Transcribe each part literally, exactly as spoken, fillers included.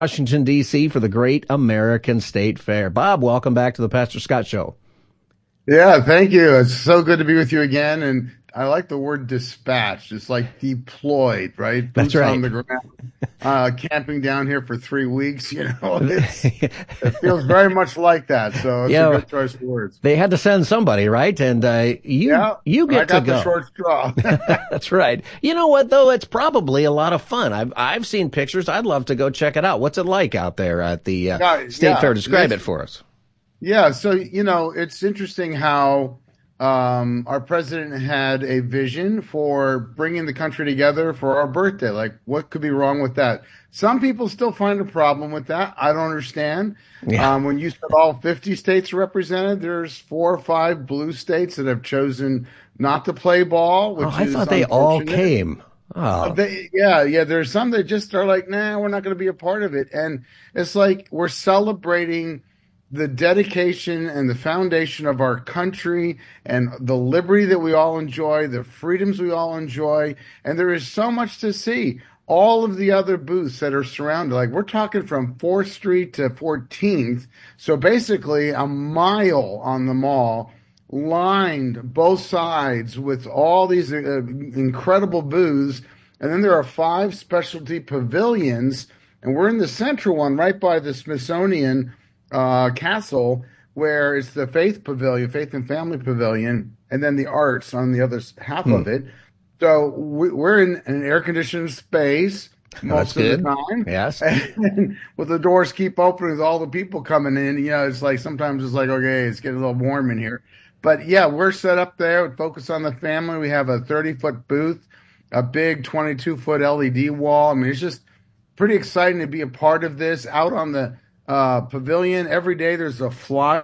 Washington, D C for the Great American State Fair. Bob, welcome back to the Pastor Scott Show. Yeah, thank you. It's so good to be with you again. And I like the word dispatched. It's like deployed, right? That's Boots right. on the ground, uh, camping down here for three weeks. You know, it's, it feels very much like that. So it's Yeah, a good choice of words. they had to send somebody, right? And uh, you Yeah, you I get to got go. the short straw. That's right. You know what, though? It's probably a lot of fun. I've I've seen pictures. I'd love to go check it out. What's it like out there at the uh, Yeah, State yeah. Fair? Describe This- it for us. Yeah, so you know, it's interesting how um, our president had a vision for bringing the country together for our birthday. Like, what could be wrong with that? Some people still find a problem with that. I don't understand. Yeah. Um, when you said all fifty states are represented, there's four or five blue states that have chosen not to play ball, which Oh, I is thought they all unfortunate. came. Uh, Oh, They, yeah, yeah. There's some that just are like, nah, we're not going to be a part of it. And it's like we're celebrating the dedication and the foundation of our country and the liberty that we all enjoy, the freedoms we all enjoy. And there is so much to see. All of the other booths that are surrounded, like we're talking from fourth Street to fourteenth. So basically a mile on the mall, lined both sides with all these uh, incredible booths. And then there are five specialty pavilions. And we're in the central one right by the Smithsonian uh, Castle, where it's the Faith Pavilion, Faith and Family Pavilion, and then the arts on the other s- half Hmm. of it. So we, we're in an air-conditioned space Oh, that's most of the good. time. Yes. And with the doors keep opening with all the people coming in, you know, it's like sometimes it's like, okay, it's getting a little warm in here. But yeah, we're set up there with Focus on the Family. We have a thirty-foot booth, a big twenty-two-foot L E D wall. I mean, it's just pretty exciting to be a part of this. Out on the uh, pavilion every day, there's a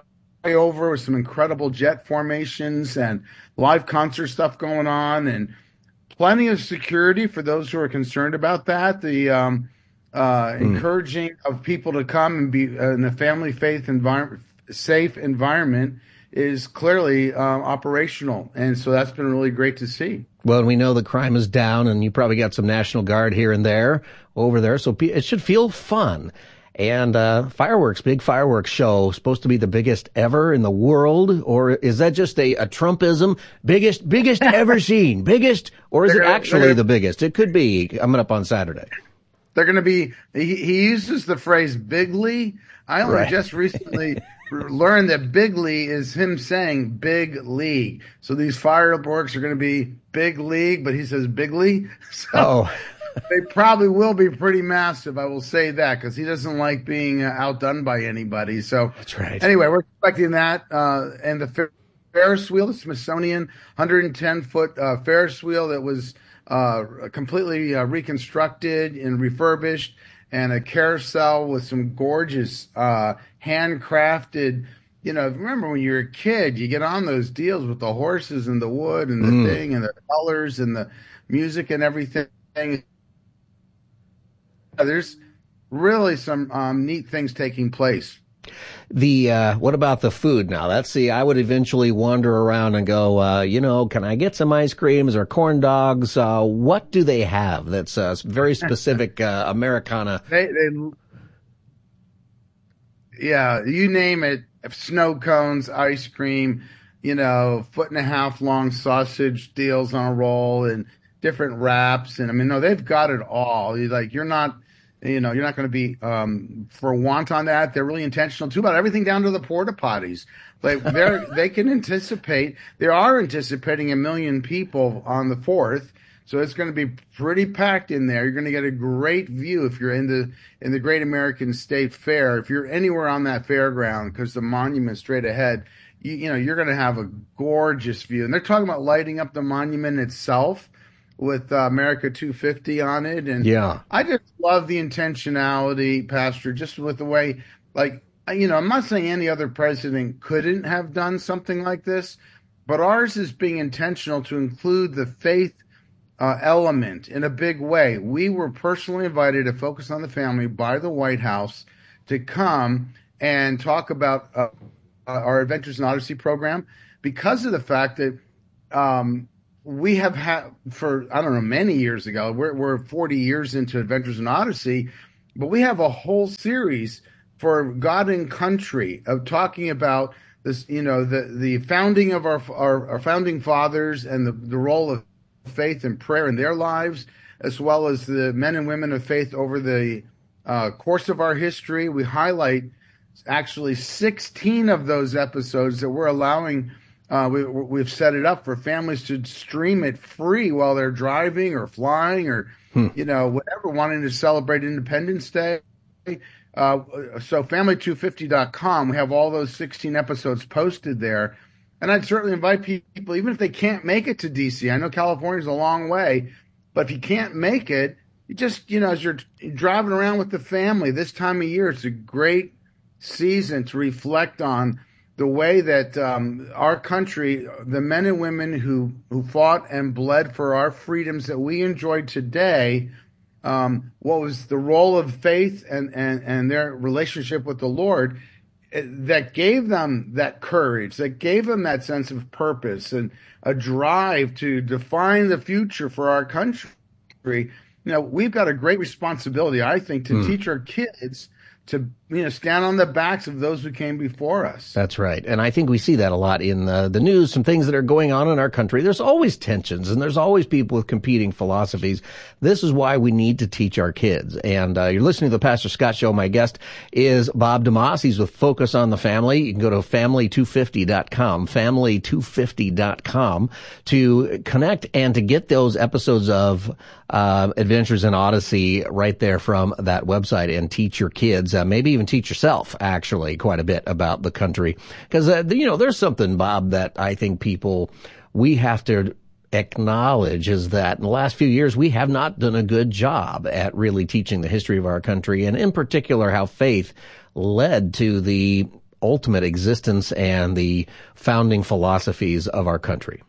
flyover with some incredible jet formations and live concert stuff going on, and plenty of security for those who are concerned about that. The um, uh, Hmm. encouraging of people to come and be uh, in a family faith environment, safe environment is clearly um, operational, and so that's been really great to see. Well, we know the crime is down, and you probably got some National Guard here and there over there, so pe- it should feel fun. And uh, fireworks, big fireworks show, supposed to be the biggest ever in the world, or is that just a, a Trumpism? Biggest, biggest ever seen, biggest, or is They're it gonna- actually they're the gonna- biggest? It could be coming up on Saturday. They're going to be. He, he uses the phrase "bigly." I only Right. just recently learned that "bigly" is him saying "big league." So these fireworks are going to be big league, but he says "bigly." So Oh, they probably will be pretty massive. I will say that because he doesn't like being uh, outdone by anybody. So that's right. anyway, we're expecting that. Uh, and the Fer- Ferris wheel, the Smithsonian one hundred ten foot uh, Ferris wheel that was uh, completely uh, reconstructed and refurbished, and a carousel with some gorgeous uh, handcrafted. You know, remember when you were a kid, you get on those deals with the horses and the wood and the Mm. thing and the colors and the music and everything. There's really some um, neat things taking place. The uh what about the food now? That's the I would eventually wander around and go, uh, you know, can I get some ice creams or corn dogs? Uh what do they have that's uh, very specific uh, Americana? They, they, yeah, you name it, snow cones, ice cream, you know, foot and a half long sausage deals on a roll and different wraps. And I mean, no, they've got it all. You like, you're not, you know, you're not going to be um, for want on that. They're really intentional too about everything down to the porta potties. Like they're, they can anticipate, they are anticipating a million people on the fourth. So it's going to be pretty packed in there. You're going to get a great view if you're in the in the Great American State Fair. If you're anywhere on that fairground, because the monument's straight ahead, you, you know you're going to have a gorgeous view. And they're talking about lighting up the monument itself with uh, America two fifty on it. And Yeah. I just love the intentionality, Pastor, just with the way, like, you know, I'm not saying any other president couldn't have done something like this, but ours is being intentional to include the faith uh, element in a big way. We were personally invited to Focus on the Family by the White House to come and talk about uh, uh, our Adventures in Odyssey program because of the fact that um, we have had for, I don't know, many years ago, we're, we're forty years into Adventures in Odyssey. but we have a whole series for God and Country of talking about this, you know, the, the founding of our, our, our founding fathers and the, the role of faith and prayer in their lives, as well as the men and women of faith over the uh, course of our history. We highlight actually sixteen of those episodes that we're allowing. Uh, we, we've set it up for families to stream it free while they're driving or flying or, hmm. you know, whatever, wanting to celebrate Independence Day. Uh, so family two fifty dot com, we have all those sixteen episodes posted there. And I'd certainly invite people, even if they can't make it to D C. I know California's a long way, but if you can't make it, you just, you know, as you're driving around with the family this time of year, it's a great season to reflect on the way that um, our country, the men and women who, who fought and bled for our freedoms that we enjoy today, um, what was the role of faith and, and, and their relationship with the Lord that gave them that courage, that gave them that sense of purpose and a drive to define the future for our country. You know, we've got a great responsibility, I think, to mm. teach our kids to, you know, stand on the backs of those who came before us. That's right. And I think we see that a lot in the, the news, some things that are going on in our country. There's always tensions and there's always people with competing philosophies. This is why we need to teach our kids. And uh, you're listening to the Pastor Scott Show. My guest is Bob DeMoss. He's with Focus on the Family. You can go to family two fifty dot com, family two fifty dot com to connect and to get those episodes of uh, Adventures in Odyssey right there from that website and teach your kids, uh, maybe even teach yourself, actually, quite a bit about the country. Because, uh, you know, there's something, Bob, that I think people, we have to acknowledge is that in the last few years, we have not done a good job at really teaching the history of our country, and in particular, how faith led to the ultimate existence and the founding philosophies of our country.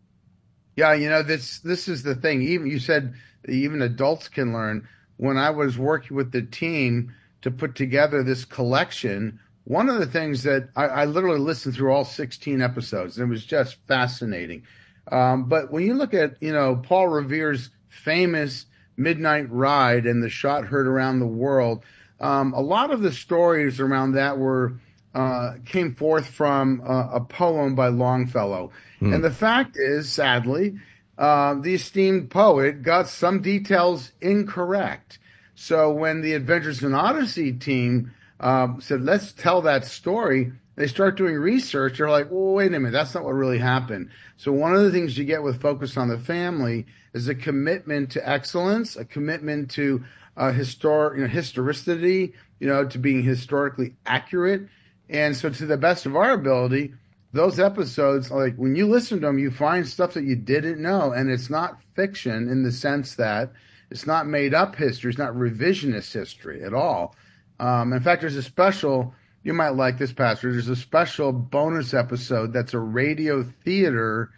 Yeah, you know, this this is the thing. Even you said even adults can learn. When I was working with the team to put together this collection, one of the things that I, I literally listened through all sixteen episodes, and it was just fascinating. Um, but when you look at, you know, Paul Revere's famous Midnight Ride and the shot heard around the world, um, a lot of the stories around that were uh, came forth from uh, a poem by Longfellow. Hmm. And the fact is, sadly, uh, the esteemed poet got some details incorrect. So when the Adventures in Odyssey team uh, said, let's tell that story, they start doing research. They're like, well, wait a minute, that's not what really happened. So one of the things you get with Focus on the Family is a commitment to excellence, a commitment to uh, histor- you know, historicity, you know, to being historically accurate. And so to the best of our ability, those episodes, like when you listen to them, you find stuff that you didn't know. And it's not fiction in the sense that it's not made up history. It's not revisionist history at all. Um, in fact, there's a special, you might like this, Pastor, there's a special bonus episode that's a radio theater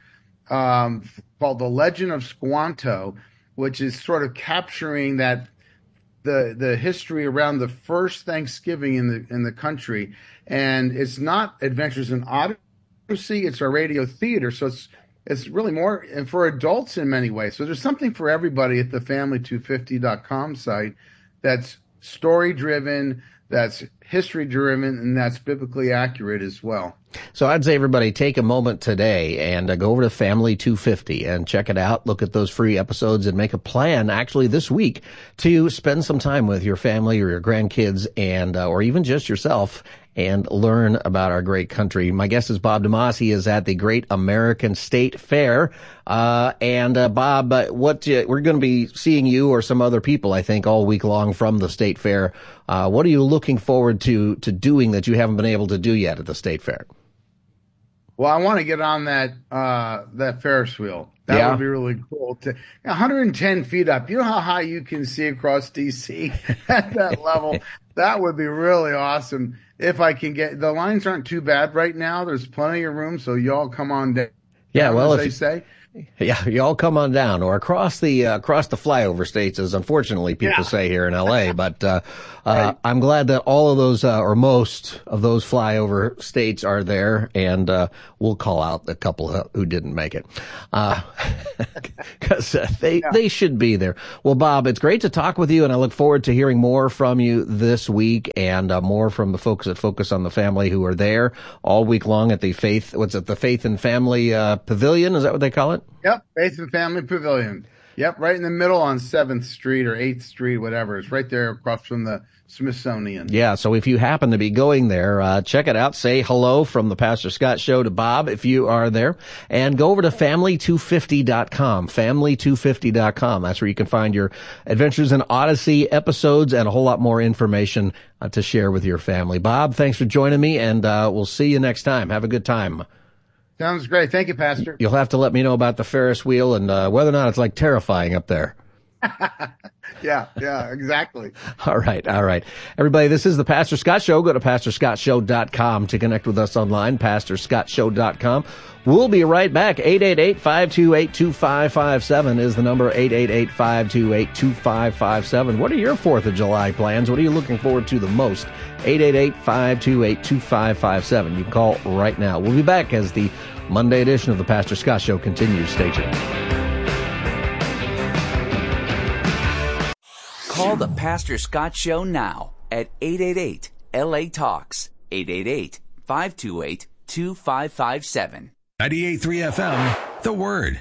um, called The Legend of Squanto, which is sort of capturing that the the history around the first Thanksgiving in the in the country. And it's not Adventures in Odyssey, it's a radio theater. So it's it's really more and for adults in many ways. So there's something for everybody at the family two fifty dot com site that's story driven, that's history driven, and that's biblically accurate as well. So I'd say everybody take a moment today and uh, go over to Family two fifty and check it out. Look at those free episodes and make a plan actually this week to spend some time with your family or your grandkids and uh, or even just yourself and learn about our great country. My guest is Bob DeMoss. He is at the Great American State Fair. Uh, and, uh, Bob, uh, what, uh, we're going to be seeing you or some other people, I think, all week long from the State Fair. Uh, what are you looking forward to, to doing that you haven't been able to do yet at the State Fair? Well, I want to get on that, uh, that Ferris wheel. That yeah. would be really cool. To, one hundred ten feet up. You know how high you can see across D C at that level? That would be really awesome. If I can get, the lines aren't too bad right now. There's plenty of room, so y'all come on down. Yeah, well, as if they say. Yeah, you all come on down, or across the uh, across the flyover states, as unfortunately people Yeah. say here in L A. But uh, uh, Right. I'm glad that all of those, uh, or most of those flyover states are there, and uh, we'll call out the couple who didn't make it, because uh, they Yeah. they should be there. Well, Bob, it's great to talk with you, and I look forward to hearing more from you this week, and uh, more from the folks at Focus on the Family who are there all week long at the Faith. What's it? The Faith and Family uh, Pavilion? Is that what they call it? Yep, Faith and Family Pavilion. Yep, right in the middle on seventh Street or eighth Street, whatever. It's right there across from the Smithsonian. Yeah, so if you happen to be going there, uh, check it out. Say hello from the Pastor Scott Show to Bob if you are there. And go over to family two fifty dot com, family two fifty dot com. That's where you can find your Adventures in Odyssey episodes and a whole lot more information uh, to share with your family. Bob, thanks for joining me, and uh, we'll see you next time. Have a good time. Sounds great. Thank you, Pastor. You'll have to let me know about the Ferris wheel and uh, whether or not it's like terrifying up there. Yeah, yeah, exactly. All right, all right. Everybody, this is the Pastor Scott Show. Go to pastor scott show dot com to connect with us online, pastor scott show dot com. We'll be right back. eight eight eight, five two eight, two five five seven is the number, eight eight eight, five two eight, two five five seven. What are your fourth of July plans? What are you looking forward to the most? eight eight eight, five two eight, two five five seven. You can call right now. We'll be back as the Monday edition of the Pastor Scott Show continues. Stay tuned. Call the Pastor Scott Show now at eight eight eight, L A Talks, eight eight eight, five two eight, two five five seven. ninety-eight point three F M, The Word.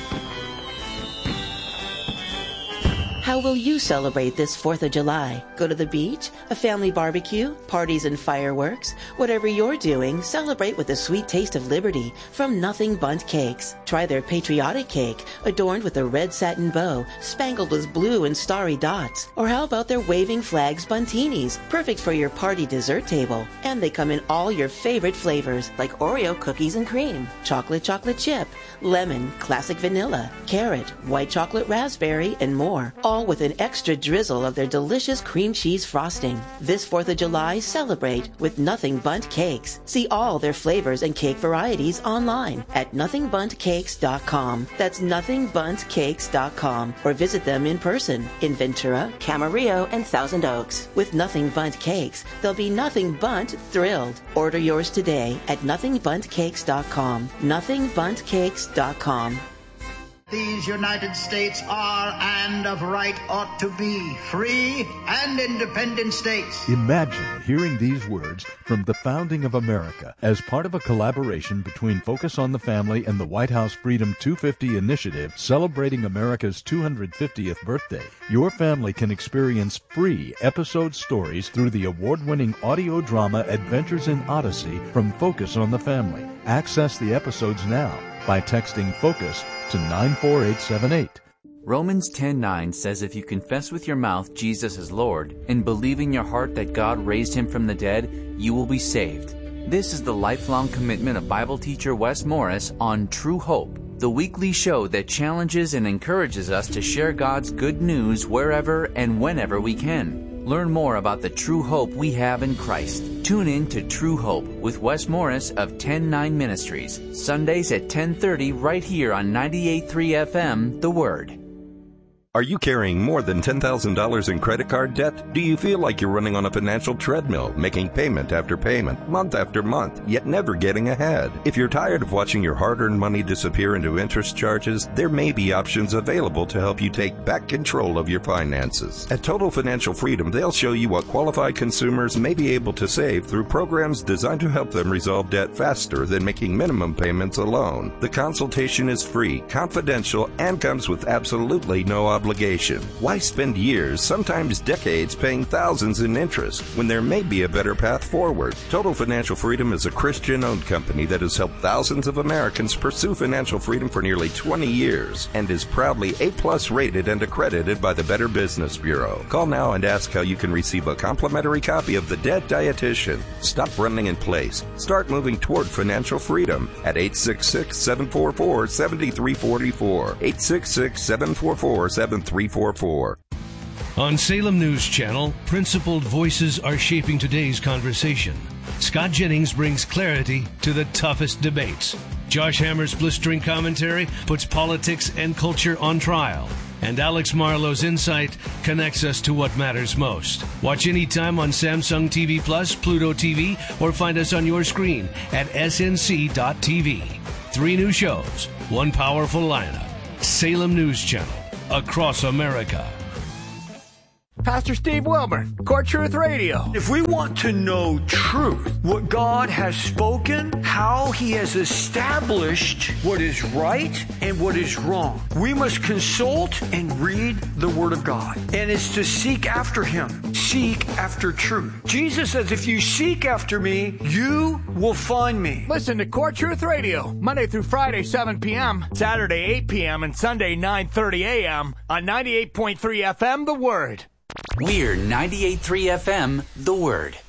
How will you celebrate this fourth of July? Go to the beach, a family barbecue, parties and fireworks. Whatever you're doing, celebrate with the sweet taste of liberty from Nothing Bundt Cakes. Try their patriotic cake, adorned with a red satin bow, spangled with blue and starry dots. Or how about their waving flags buntinis, perfect for your party dessert table. And they come in all your favorite flavors, like Oreo cookies and cream, chocolate chocolate chip, lemon, classic vanilla, carrot, white chocolate raspberry, and more. All with an extra drizzle of their delicious cream cheese frosting. This fourth of July, celebrate with Nothing Bundt Cakes. See all their flavors and cake varieties online at nothing bundt cakes dot com. That's nothing bundt cakes dot com. Or visit them in person in Ventura, Camarillo, and Thousand Oaks. With Nothing Bundt Cakes, they'll be nothing but thrilled. Order yours today at nothing bundt cakes dot com. nothing bundt cakes dot com. These United States are and of right ought to be free and independent states. Imagine hearing these words from the founding of America as part of a collaboration between Focus on the Family and the White House Freedom two fifty initiative celebrating America's two hundred fiftieth birthday. Your family can experience free episode stories through the award-winning audio drama Adventures in Odyssey from Focus on the Family. Access the episodes now by texting FOCUS to nine four eight seven eight. Romans ten nine says if you confess with your mouth Jesus is Lord and believe in your heart that God raised him from the dead, you will be saved. This is the lifelong commitment of Bible teacher Wes Morris on True Hope, the weekly show that challenges and encourages us to share God's good news wherever and whenever we can. Learn more about the true hope we have in Christ. Tune in to True Hope with Wes Morris of ten nine Ministries, Sundays at ten thirty right here on ninety-eight point three F M, The Word. Are you carrying more than ten thousand dollars in credit card debt? Do you feel like you're running on a financial treadmill, making payment after payment, month after month, yet never getting ahead? If you're tired of watching your hard-earned money disappear into interest charges, there may be options available to help you take back control of your finances. At Total Financial Freedom, they'll show you what qualified consumers may be able to save through programs designed to help them resolve debt faster than making minimum payments alone. The consultation is free, confidential, and comes with absolutely no obligation. Obligation. Why spend years, sometimes decades, paying thousands in interest when there may be a better path forward? Total Financial Freedom is a Christian-owned company that has helped thousands of Americans pursue financial freedom for nearly twenty years and is proudly A-plus rated and accredited by the Better Business Bureau. Call now and ask how you can receive a complimentary copy of The Debt Dietitian. Stop running in place. Start moving toward financial freedom at eight six six, seven four four, seven three four four. eight six six, seven four four, seven three four four. On Salem News Channel, principled voices are shaping today's conversation. Scott Jennings brings clarity to the toughest debates. Josh Hammer's blistering commentary puts politics and culture on trial. And Alex Marlowe's insight connects us to what matters most. Watch anytime on Samsung T V Plus, Pluto T V, or find us on your screen at S N C dot T V. Three new shows, one powerful lineup. Salem News Channel, across America. Pastor Steve Wilburn, Core Truth Radio. If we want to know truth, what God has spoken, how He has established what is right and what is wrong, we must consult and read the Word of God. And it's to seek after Him, seek after truth. Jesus says, if you seek after me, you will find me. Listen to Core Truth Radio, Monday through Friday, seven p.m., Saturday, eight p.m., and Sunday, nine thirty a.m. on ninety-eight point three F M, The Word. We're ninety-eight point three F M, The Word.